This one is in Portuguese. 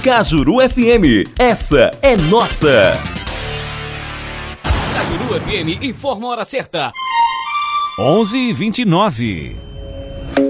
Cajuru FM, essa é nossa. Cajuru FM informa a hora certa. 11h29.